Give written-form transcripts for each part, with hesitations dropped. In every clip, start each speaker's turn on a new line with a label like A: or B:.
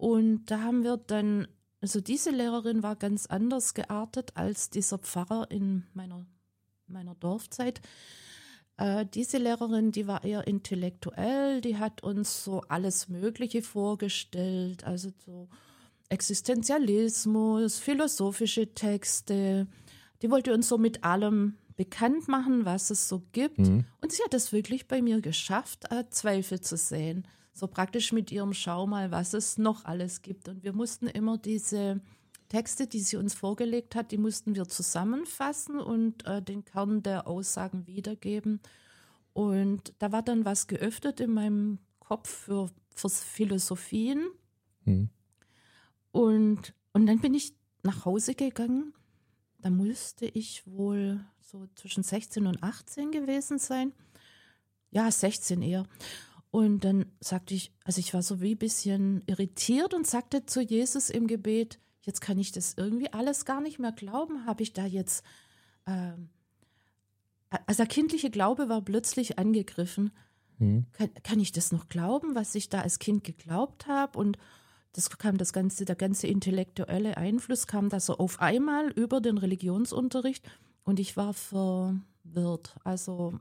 A: Und da haben wir dann, also diese Lehrerin war ganz anders geartet als dieser Pfarrer in meiner Dorfzeit. Diese Lehrerin, die war eher intellektuell, die hat uns so alles Mögliche vorgestellt, also so Existenzialismus, philosophische Texte. Die wollte uns so mit allem bekannt machen, was es so gibt. Und sie hat es wirklich bei mir geschafft, Zweifel zu sehen. So praktisch mit ihrem Schau mal, was es noch alles gibt. Und wir mussten immer diese Texte, die sie uns vorgelegt hat, die mussten wir zusammenfassen und den Kern der Aussagen wiedergeben. Und da war dann was geöffnet in meinem Kopf für Philosophien. Und dann bin ich nach Hause gegangen. Da musste ich wohl so zwischen 16 und 18 gewesen sein. Ja, 16 eher. Und dann sagte ich, also ich war so wie ein bisschen irritiert und sagte zu Jesus im Gebet, jetzt kann ich das irgendwie alles gar nicht mehr glauben. Habe ich da jetzt, also der kindliche Glaube war plötzlich angegriffen. Kann ich das noch glauben, was ich da als Kind geglaubt habe? Und der ganze intellektuelle Einfluss kam da so auf einmal über den Religionsunterricht und ich war verwirrt. Also,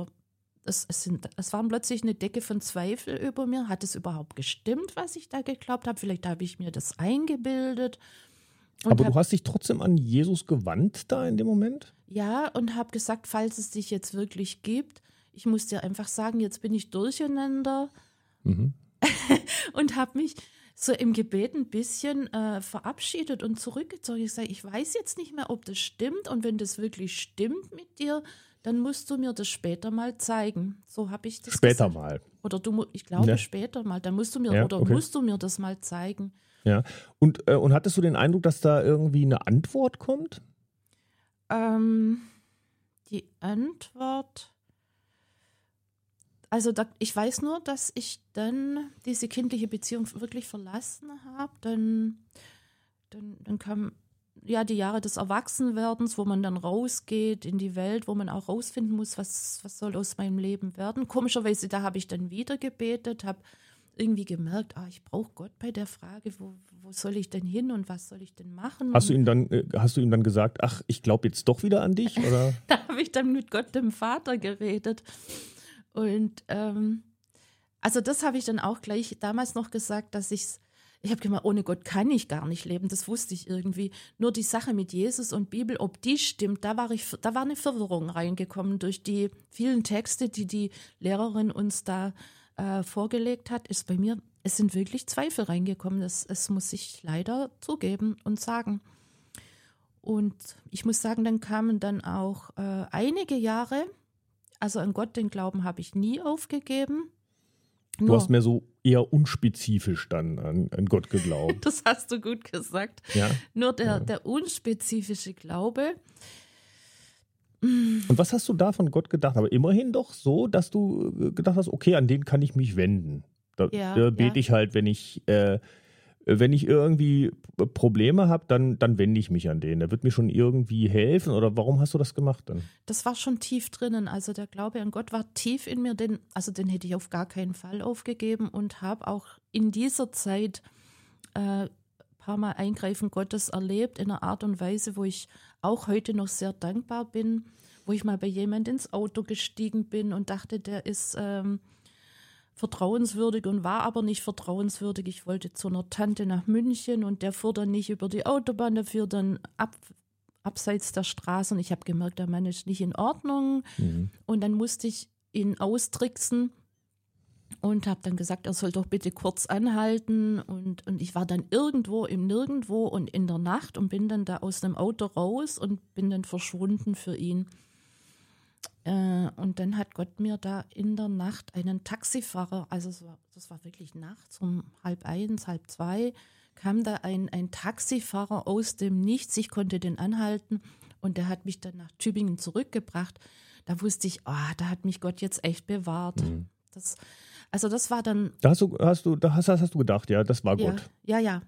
A: es waren plötzlich eine Decke von Zweifel über mir. Hat es überhaupt gestimmt, was ich da geglaubt habe? Vielleicht habe ich mir das eingebildet.
B: Aber du hast dich trotzdem an Jesus gewandt da in dem Moment?
A: Ja, und habe gesagt, falls es dich jetzt wirklich gibt, ich muss dir einfach sagen, jetzt bin ich durcheinander. Und habe mich so im Gebet ein bisschen verabschiedet und zurückgezogen. Ich sage, ich weiß jetzt nicht mehr, ob das stimmt. Und wenn das wirklich stimmt mit dir, dann musst du mir das später mal zeigen. So habe ich das
B: später
A: gesagt.
B: Mal.
A: Oder ich glaube später mal. Dann musst du mir musst du mir das mal zeigen.
B: Ja. Und hattest du den Eindruck, dass da irgendwie eine Antwort kommt?
A: Die Antwort. Also ich weiß nur, dass ich dann diese kindliche Beziehung wirklich verlassen habe. Dann kamen ja die Jahre des Erwachsenwerdens, wo man dann rausgeht in die Welt, wo man auch rausfinden muss, was soll aus meinem Leben werden. Komischerweise, da habe ich dann wieder gebetet, habe irgendwie gemerkt, ich brauche Gott bei der Frage, wo soll ich denn hin und was soll ich denn machen?
B: Hast du ihm dann gesagt, ach, ich glaube jetzt doch wieder an dich? Oder?
A: Da habe ich dann mit Gott, dem Vater, geredet. Und also das habe ich dann auch gleich damals noch gesagt, dass ich habe gemeint, ohne Gott kann ich gar nicht leben, das wusste ich irgendwie. Nur die Sache mit Jesus und Bibel, ob die stimmt, da war eine Verwirrung reingekommen durch die vielen Texte, die Lehrerin uns da vorgelegt hat, ist bei mir, es sind wirklich Zweifel reingekommen, das muss ich leider zugeben und sagen. Und ich muss sagen, dann kamen dann auch einige Jahre. Also an Gott, den Glauben habe ich nie aufgegeben.
B: Du hast mehr so eher unspezifisch dann an Gott geglaubt.
A: Das hast du gut gesagt.
B: Ja.
A: Nur der unspezifische Glaube.
B: Und was hast du da von Gott gedacht? Aber immerhin doch so, dass du gedacht hast, okay, an den kann ich mich wenden. Da bete ich halt, wenn ich irgendwie Probleme habe, dann wende ich mich an den. Der wird mir schon irgendwie helfen. Oder warum hast du das gemacht dann?
A: Das war schon tief drinnen. Also der Glaube an Gott war tief in mir. Den hätte ich auf gar keinen Fall aufgegeben und habe auch in dieser Zeit ein paar Mal Eingreifen Gottes erlebt in einer Art und Weise, wo ich auch heute noch sehr dankbar bin, wo ich mal bei jemand ins Auto gestiegen bin und dachte, der ist vertrauenswürdig und war aber nicht vertrauenswürdig. Ich wollte zu einer Tante nach München und der fuhr dann nicht über die Autobahn, der fuhr dann abseits der Straße und ich habe gemerkt, der Mann ist nicht in Ordnung. Und dann musste ich ihn austricksen und habe dann gesagt, er soll doch bitte kurz anhalten und ich war dann irgendwo im Nirgendwo und in der Nacht und bin dann da aus dem Auto raus und bin dann verschwunden für ihn. Und dann hat Gott mir da in der Nacht einen Taxifahrer, also das war wirklich nachts um 1:30, 1:30, kam da ein Taxifahrer aus dem Nichts. Ich konnte den anhalten und der hat mich dann nach Tübingen zurückgebracht. Da wusste ich, da hat mich Gott jetzt echt bewahrt. Das war dann. Da hast
B: du gedacht, ja, das war Gott.
A: Ja.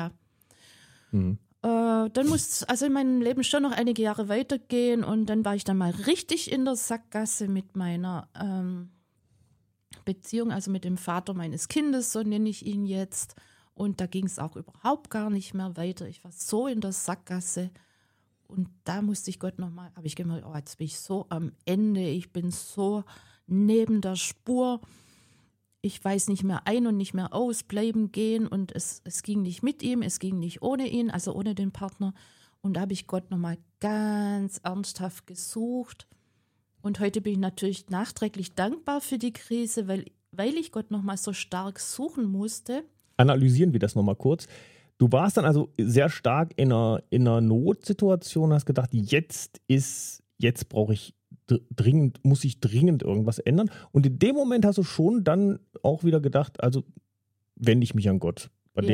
A: Dann muss also in meinem Leben schon noch einige Jahre weitergehen und dann war ich dann mal richtig in der Sackgasse mit meiner Beziehung, also mit dem Vater meines Kindes, so nenne ich ihn jetzt. Und da ging es auch überhaupt gar nicht mehr weiter. Ich war so in der Sackgasse. Und da musste ich Gott nochmal, habe ich gemerkt, oh, jetzt bin ich so am Ende. Ich bin so neben der Spur. Ich weiß nicht mehr ein und nicht mehr aus, bleiben, gehen. Und es ging nicht mit ihm, es ging nicht ohne ihn, also ohne den Partner. Und da habe ich Gott nochmal ganz ernsthaft gesucht. Und heute bin ich natürlich nachträglich dankbar für die Krise, weil ich Gott nochmal so stark suchen musste.
B: Analysieren wir das nochmal kurz. Du warst dann also sehr stark in einer Notsituation, hast gedacht, jetzt muss ich dringend irgendwas ändern. Und in dem Moment hast du schon dann auch wieder gedacht, also wende ich mich an Gott.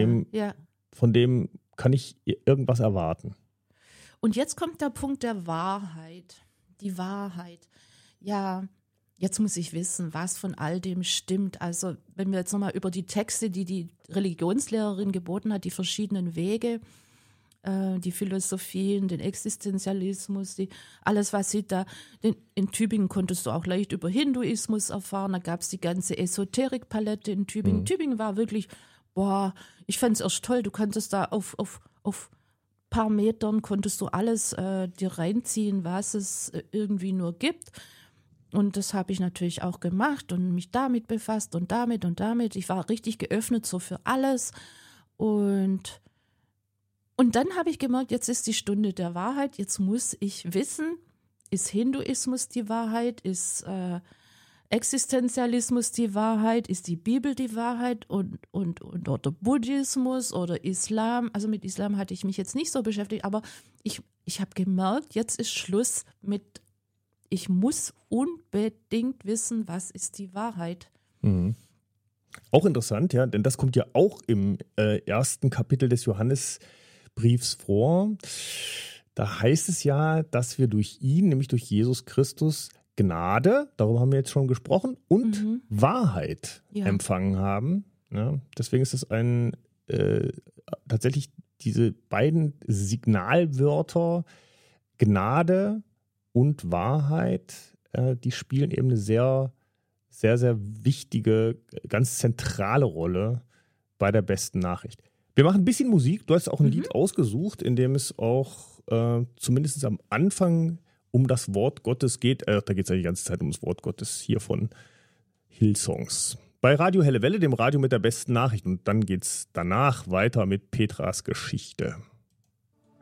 B: Von dem kann ich irgendwas erwarten.
A: Und jetzt kommt der Punkt der Wahrheit. Die Wahrheit. Ja, jetzt muss ich wissen, was von all dem stimmt. Also wenn wir jetzt nochmal über die Texte, die Religionslehrerin geboten hat, die verschiedenen Wege, die Philosophien, den Existenzialismus, alles, was sie da, in Tübingen konntest du auch leicht über Hinduismus erfahren, da gab es die ganze Esoterikpalette in Tübingen. Tübingen war wirklich, ich fand es erst toll, du konntest da auf paar Metern konntest du alles dir reinziehen, was es irgendwie nur gibt. Und das habe ich natürlich auch gemacht und mich damit befasst und damit und damit. Ich war richtig geöffnet so für alles. Und dann habe ich gemerkt, jetzt ist die Stunde der Wahrheit. Jetzt muss ich wissen, ist Hinduismus die Wahrheit? Ist Existenzialismus die Wahrheit? Ist die Bibel die Wahrheit? Oder Buddhismus oder Islam? Also mit Islam hatte ich mich jetzt nicht so beschäftigt, aber ich habe gemerkt, jetzt ist Schluss mit, ich muss unbedingt wissen, was ist die Wahrheit.
B: Mhm. Auch interessant, ja, denn das kommt ja auch im ersten Kapitel des Johannesbriefs vor. Da heißt es ja, dass wir durch ihn, nämlich durch Jesus Christus, Gnade, darüber haben wir jetzt schon gesprochen, und Wahrheit empfangen haben. Ja, deswegen ist es tatsächlich diese beiden Signalwörter Gnade und Wahrheit, die spielen eben eine sehr, sehr, sehr wichtige, ganz zentrale Rolle bei der besten Nachricht. Wir machen ein bisschen Musik. Du hast auch ein Lied ausgesucht, in dem es auch zumindest am Anfang um das Wort Gottes geht. Da geht es ja die ganze Zeit um das Wort Gottes hier von Hillsongs. Bei Radio Helle Welle, dem Radio mit der besten Nachricht. Und dann geht es danach weiter mit Petras Geschichte.